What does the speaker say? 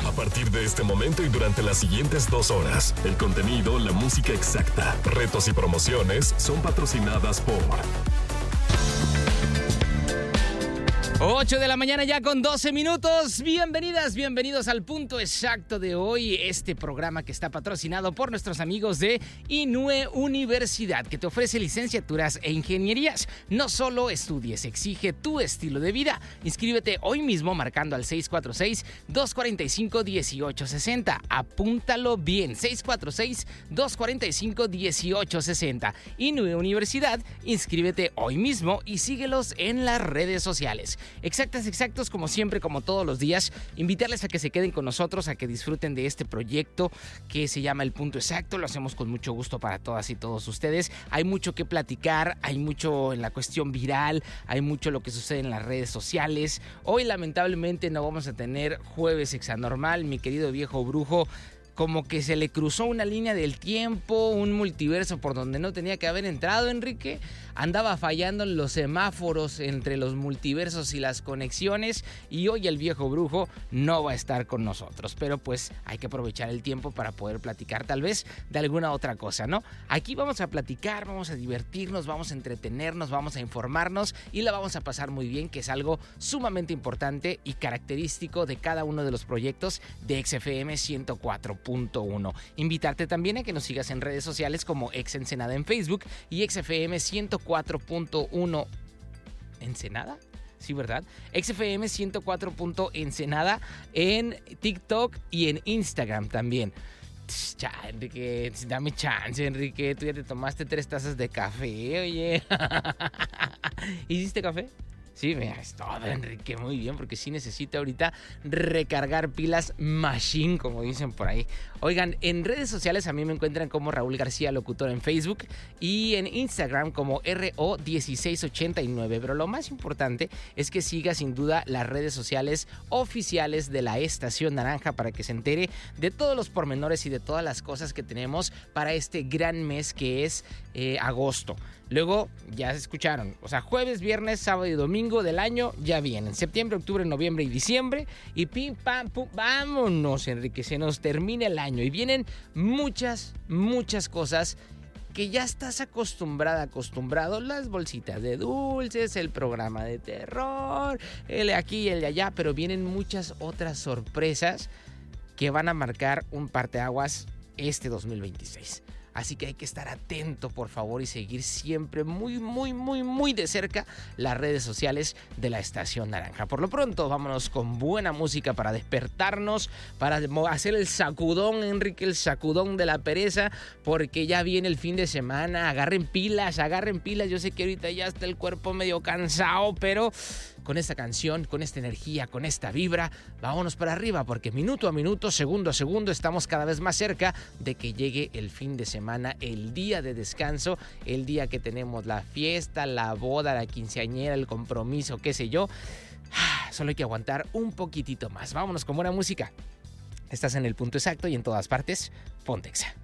A partir de este momento y durante las siguientes 2 horas, el contenido, la música exacta, retos y promociones son patrocinadas por... 8 de la mañana ya con 12 minutos. Bienvenidas, bienvenidos al Punto Exacto de hoy. Este programa que está patrocinado por nuestros amigos de Inue Universidad, que te ofrece licenciaturas e ingenierías. No solo estudies, exige tu estilo de vida. Inscríbete hoy mismo marcando al 646-245-1860. Apúntalo bien, 646-245-1860. Inue Universidad, inscríbete hoy mismo y síguelos en las redes sociales. Exactos, como siempre, como todos los días, invitarles a que se queden con nosotros, a que disfruten de este proyecto que se llama El Punto Exacto. Lo hacemos con mucho gusto para todas y todos ustedes. Hay mucho que platicar, hay mucho en la cuestión viral, hay mucho lo que sucede en las redes sociales. Hoy, lamentablemente, no vamos a tener Jueves Exanormal. Mi querido viejo brujo, como que se le cruzó una línea del tiempo, un multiverso por donde no tenía que haber entrado, Enrique. Andaba fallando en los semáforos entre los multiversos y las conexiones, y hoy el viejo brujo no va a estar con nosotros. Pero pues hay que aprovechar el tiempo para poder platicar tal vez de alguna otra cosa, ¿no? Aquí vamos a platicar, vamos a divertirnos, vamos a entretenernos, vamos a informarnos y la vamos a pasar muy bien, que es algo sumamente importante y característico de cada uno de los proyectos de XFM 104.1. Invitarte también a que nos sigas en redes sociales como Ex Ensenada en Facebook y XFM 104.1 ¿Ensenada? Sí, ¿verdad? XFM 104.Ensenada en TikTok y en Instagram también. Ya, Enrique, dame chance, Enrique. Tú ya te tomaste 3 tazas de café, oye. ¿Hiciste café? Sí, mira, es todo, Enrique, muy bien, porque sí necesita ahorita recargar pilas machine, como dicen por ahí. Oigan, en redes sociales a mí me encuentran como Raúl García Locutor en Facebook y en Instagram como RO1689. Pero lo más importante es que siga sin duda las redes sociales oficiales de la Estación Naranja para que se entere de todos los pormenores y de todas las cosas que tenemos para este gran mes que es agosto. Luego, ya se escucharon, o sea, jueves, viernes, sábado y domingo del año ya vienen. Septiembre, octubre, noviembre y diciembre. Y pim, pam, pum, vámonos, Enrique, se nos termina el año. Y vienen muchas cosas que ya estás acostumbrado. Las bolsitas de dulces, el programa de terror, el de aquí y el de allá. Pero vienen muchas otras sorpresas que van a marcar un parteaguas este 2026. Así que hay que estar atento, por favor, y seguir siempre muy de cerca las redes sociales de la Estación Naranja. Por lo pronto, vámonos con buena música para despertarnos, para hacer el sacudón, Enrique, el sacudón de la pereza, porque ya viene el fin de semana. Agarren pilas. Yo sé que ahorita ya está el cuerpo medio cansado, pero con esta canción, con esta energía, con esta vibra, vámonos para arriba, porque minuto a minuto, segundo a segundo, estamos cada vez más cerca de que llegue el fin de semana, el día de descanso, el día que tenemos la fiesta, la boda, la quinceañera, el compromiso, qué sé yo. Solo hay que aguantar un poquitito más. Vámonos con buena música. Estás en El Punto Exacto y en todas partes, ponte Exa.